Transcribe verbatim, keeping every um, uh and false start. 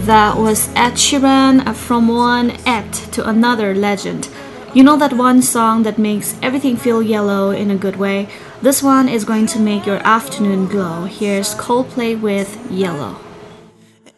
That was Ed Sheeran, from one Ed to another legend. You know that one song that makes everything feel yellow in a good way? This one is going to make your afternoon glow. Here's Coldplay with Yellow.